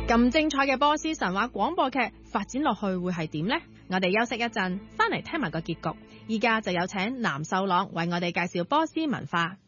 咁精彩嘅波斯神話廣播劇發展落去會係點呢？我哋休息一陣，翻嚟聽埋個結局。依家就有請藍秀朗為我哋介紹波斯文化。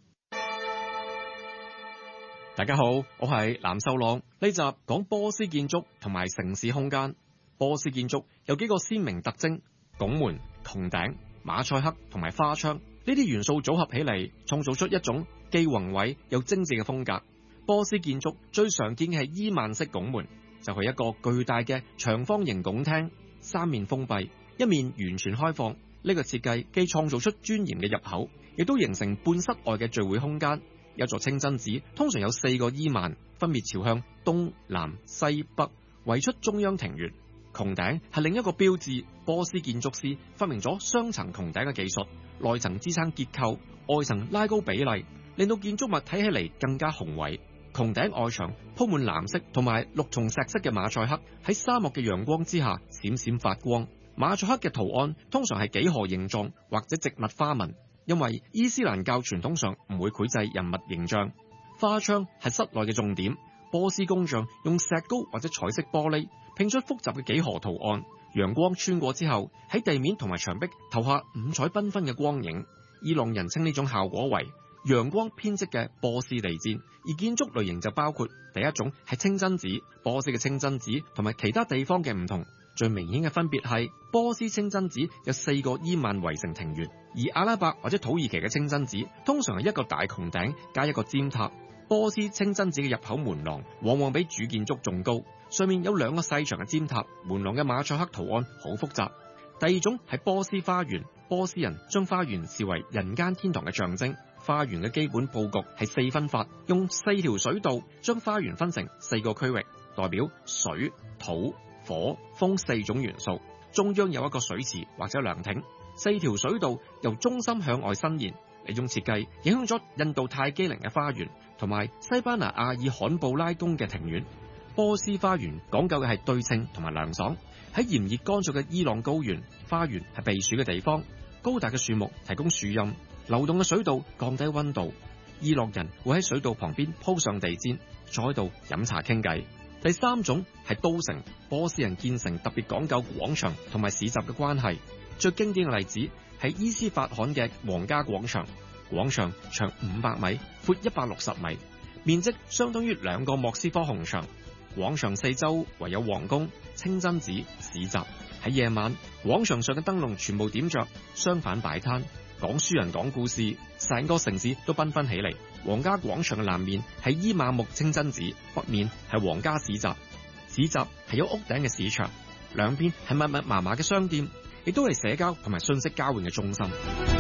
大家好，我係藍秀朗。呢集講波斯建築同埋城市空間。波斯建築有幾個鮮明特徵：拱門、穹頂、馬賽克同埋花窗。呢啲元素組合起嚟，創造出一種既宏偉又精緻嘅風格。波斯建築最常見嘅係伊曼式拱門，就係一個巨大嘅長方形拱廳，三面封閉，一面完全開放。呢個設計既創造出尊嚴嘅入口，亦都形成半室外嘅聚會空間。有座清真寺通常有4個伊曼，分別朝向東南西北，圍出中央庭院。穹頂係另一個標誌，波斯建築師發明咗雙層穹頂嘅技術，內層支撐結構，外層拉高比例，令到建築物睇起嚟更加宏偉。穹頂外牆鋪滿藍色同埋綠松石色嘅馬賽克，喺沙漠嘅陽光之下閃閃發光。馬賽克嘅圖案通常係幾何形狀或者植物花紋，因為伊斯蘭教傳統上唔會繪製人物形象。花窗係室內嘅重點，波斯工匠用石膏或者彩色玻璃拼出複雜嘅幾何圖案，陽光穿過之後喺地面同埋牆壁投下五彩繽紛嘅光影。伊朗人稱呢種效果為陽光編織嘅波斯地氈，而建築類型就包括第一種係清真寺。波斯嘅清真寺同埋其他地方嘅唔同，最明顯嘅分別係波斯清真寺有4個伊曼圍成庭院，而阿拉伯或者土耳其嘅清真寺通常係一個大穹頂加一個尖塔。波斯清真寺嘅入口門廊往往比主建築仲高，上面有2個細長嘅尖塔，門廊嘅馬賽克圖案好複雜。第二種係波斯花園，波斯人將花園視為人間天堂嘅象徵。花園嘅基本佈局係4分法，用4條水道將花園分成4個區域，代表水、土、火、風4種元素。中央有一個水池或者涼亭，4條水道由中心向外伸延。呢種設計影響咗印度泰姬陵嘅花園同埋西班牙阿爾罕布拉宮嘅庭院。波斯花園講究嘅係對稱同埋涼爽。喺炎熱乾燥嘅伊朗高原，花園係避暑嘅地方，高大嘅樹木提供樹蔭，流動嘅水道降低溫度。伊朗人會喺水道旁邊鋪上地氈，坐喺度飲茶傾偈。第三種係都城，波斯人建成特別講究廣場同埋市集嘅關係。最經典嘅例子係伊斯法罕嘅皇家廣場，廣場長500米，闊160米，面積相當於2個莫斯科紅場。廣場四周圍有皇宮、清真寺、市集。喺夜晚，廣場上嘅燈籠全部點着，商販擺攤，講書人講故事，成個城市都繽紛起嚟。皇家廣場嘅南面係伊瑪目清真寺，北面係皇家市集。市集係有屋頂嘅市場，兩邊係密密麻麻嘅商店，亦都係社交同埋信息交換嘅中心。